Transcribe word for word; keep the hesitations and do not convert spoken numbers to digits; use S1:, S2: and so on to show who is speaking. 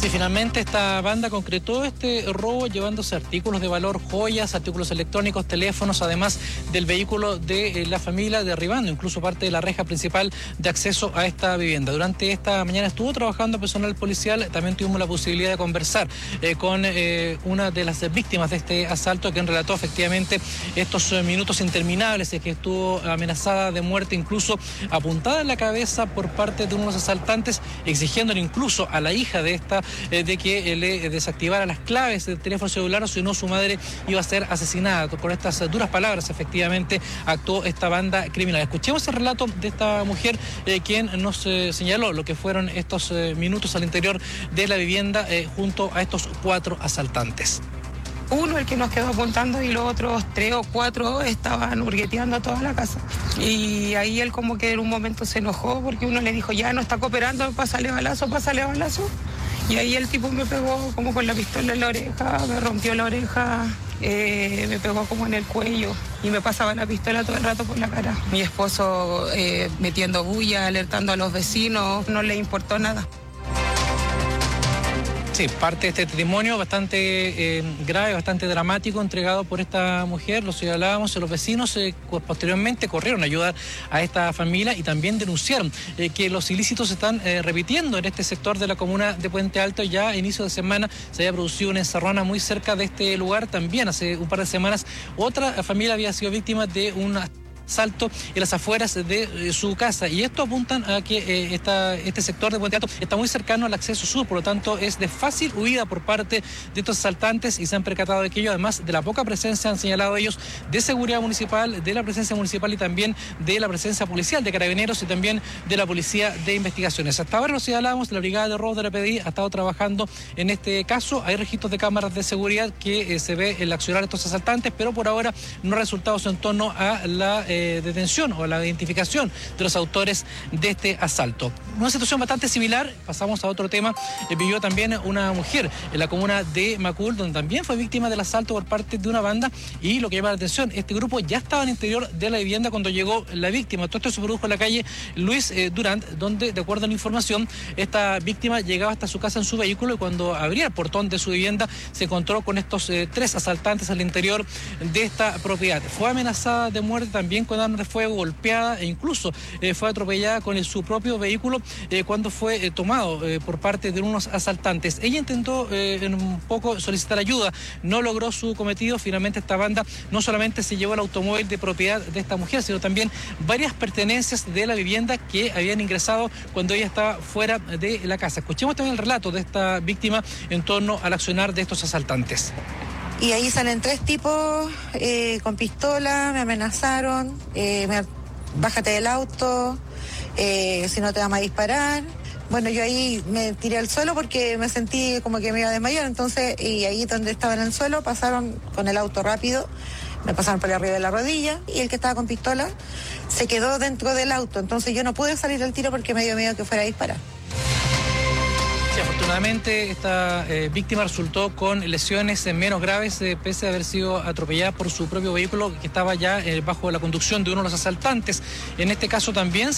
S1: Sí, finalmente esta banda concretó este robo llevándose artículos de valor, joyas, artículos electrónicos, teléfonos, además del vehículo de eh, la familia, derribando incluso parte de la reja principal de acceso a esta vivienda. Durante esta mañana estuvo trabajando personal policial, también tuvimos la posibilidad de conversar eh, con eh, una de las víctimas de este asalto, quien relató efectivamente estos eh, minutos interminables, eh, que estuvo amenazada de muerte, incluso apuntada en la cabeza por parte de unos asaltantes, exigiéndole incluso a la hija de esta eh, de que eh, le desactivara las claves del teléfono celular, o si no su madre iba a ser asesinada. Con estas eh, duras palabras efectivamente actuó esta banda criminal. Escuchemos el relato de esta mujer eh, quien nos eh, señaló lo que fueron estos eh, minutos al interior de la vivienda eh, junto a estos cuatro asaltantes.
S2: Uno el que nos quedó apuntando y los otros tres o cuatro estaban hurgueteando toda la casa. Y ahí él como que en un momento se enojó porque uno le dijo, ya no está cooperando, pásale balazo, pásale balazo. Y ahí el tipo me pegó como con la pistola en la oreja, me rompió la oreja, eh, me pegó como en el cuello y me pasaba la pistola todo el rato por la cara. Mi esposo eh, metiendo bulla, alertando a los vecinos, no le importó nada.
S1: Sí, parte de este testimonio bastante eh, grave, bastante dramático, entregado por esta mujer. Lo señalábamos, los vecinos eh, posteriormente corrieron a ayudar a esta familia y también denunciaron eh, que los ilícitos se están eh, repitiendo en este sector de la comuna de Puente Alto. Ya a inicio de semana se había producido una encerrona muy cerca de este lugar. También hace un par de semanas otra familia había sido víctima de una asalto en las afueras de eh, su casa, y esto apuntan a que eh, esta, este sector de Puente Alto está muy cercano al acceso sur, por lo tanto es de fácil huida por parte de estos asaltantes, y se han percatado de aquello, además de la poca presencia, han señalado ellos, de seguridad municipal, de la presencia municipal y también de la presencia policial de carabineros y también de la policía de investigaciones. Hasta ahora, lo señalábamos, la brigada de robos de la P D I ha estado trabajando en este caso. Hay registros de cámaras de seguridad que eh, se ve el accionar de estos asaltantes, pero por ahora no ha resultado en torno a la eh, detención o la identificación de los autores de este asalto. Una situación bastante similar, pasamos a otro tema, eh, vivió también una mujer en la comuna de Macul, donde también fue víctima del asalto por parte de una banda, y lo que llama la atención, este grupo ya estaba en el interior de la vivienda cuando llegó la víctima. Todo esto se produjo en la calle Luis eh, Durant, donde, de acuerdo a la información, esta víctima llegaba hasta su casa en su vehículo, y cuando abría el portón de su vivienda se encontró con estos eh, tres asaltantes al interior de esta propiedad. Fue amenazada de muerte también con armas de fuego, golpeada, e incluso eh, fue atropellada con el, su propio vehículo eh, cuando fue eh, tomado eh, por parte de unos asaltantes. Ella intentó eh, en un poco solicitar ayuda, no logró su cometido. Finalmente esta banda no solamente se llevó el automóvil de propiedad de esta mujer, sino también varias pertenencias de la vivienda que habían ingresado cuando ella estaba fuera de la casa. Escuchemos también el relato de esta víctima en torno al accionar de estos asaltantes.
S3: Y ahí salen tres tipos eh, con pistola, me amenazaron, eh, me, bájate del auto, eh, si no te vamos a disparar. Bueno, yo ahí me tiré al suelo porque me sentí como que me iba a desmayar, entonces, y ahí donde estaba en el suelo pasaron con el auto rápido, me pasaron por arriba de la rodilla, y el que estaba con pistola se quedó dentro del auto, entonces yo no pude salir del tiro porque me dio miedo que fuera a disparar.
S1: Afortunadamente esta eh, víctima resultó con lesiones eh, menos graves, eh, pese a haber sido atropellada por su propio vehículo que estaba ya eh, bajo la conducción de uno de los asaltantes. En este caso también